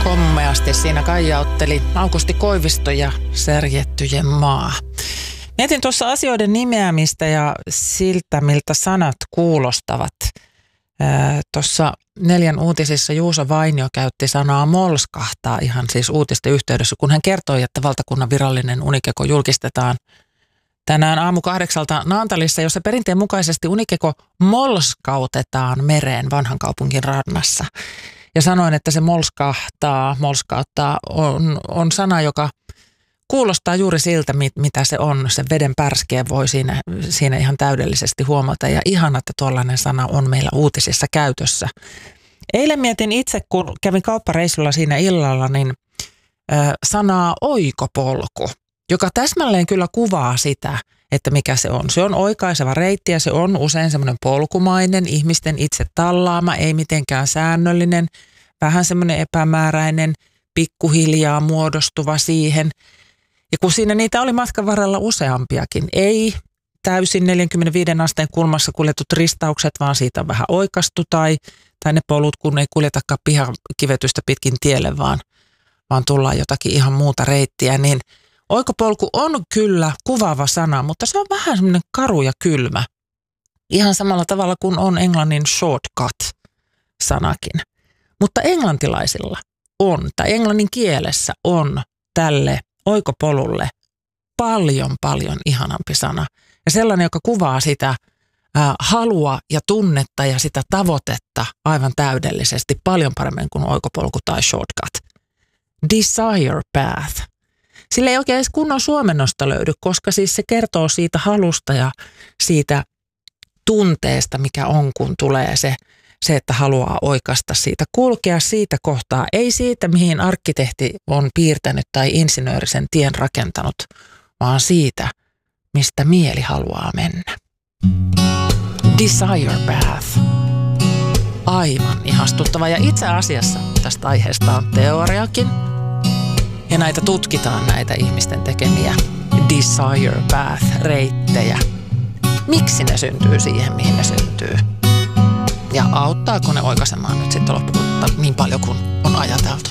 Kommeasti siinä kaijautteli Aukusti Koivisto ja Särjettyjen maa. Mietin tuossa asioiden nimeämistä ja siltä, miltä sanat kuulostavat. Tuossa 4 uutisissa Juuso Vainio käytti sanaa molskahtaa ihan siis uutisten yhteydessä, kun hän kertoi, että valtakunnan virallinen unikeko julkistetaan tänään aamu 8 Naantalissa, jossa perinteen mukaisesti unikeko molskautetaan mereen vanhan kaupungin rannassa. Ja sanoin, että se molskauttaa on sana, joka kuulostaa juuri siltä, mitä se on. Se veden pärskeä voi siinä ihan täydellisesti huomata. Ja ihana, että tuollainen sana on meillä uutisissa käytössä. Eilen mietin itse, kun kävin kauppareissulla siinä illalla, niin sanaa oikopolku, joka täsmälleen kyllä kuvaa sitä, että mikä se on. Se on oikaiseva reitti ja se on usein semmoinen polkumainen, ihmisten itse tallaama, ei mitenkään säännöllinen, vähän semmoinen epämääräinen, pikkuhiljaa muodostuva siihen. Ja kun siinä niitä oli matkan varrella useampiakin, ei täysin 45 asteen kulmassa kuljetut ristaukset, vaan siitä on vähän oikastu tai ne polut, kun ei kuljetakaan pihakivetystä pitkin tielle, vaan tullaan jotakin ihan muuta reittiä, niin oikopolku on kyllä kuvaava sana, mutta se on vähän semmoinen karu ja kylmä. Ihan samalla tavalla kuin on englannin shortcut-sanakin. Mutta englantilaisilla on, tai englannin kielessä on tälle oikopolulle paljon ihanampi sana. Ja sellainen, joka kuvaa sitä halua ja tunnetta ja sitä tavoitetta aivan täydellisesti, paljon paremmin kuin oikopolku tai shortcut. Desire path. Sillä ei oikein edes kunnon suomennosta löydy, koska siis se kertoo siitä halusta ja siitä tunteesta, mikä on, kun tulee se, että haluaa oikaista siitä, kulkea siitä kohtaa, ei siitä, mihin arkkitehti on piirtänyt tai insinööri sen tien rakentanut, vaan siitä, mistä mieli haluaa mennä. Desire path. Aivan ihastuttava. Ja itse asiassa tästä aiheesta on teoriakin. Ja näitä tutkitaan, näitä ihmisten tekemiä desire path-reittejä. Miksi ne syntyy siihen, mihin ne syntyy? Ja auttaako ne oikaisemaan nyt sitten loppuun niin paljon kuin on ajateltu?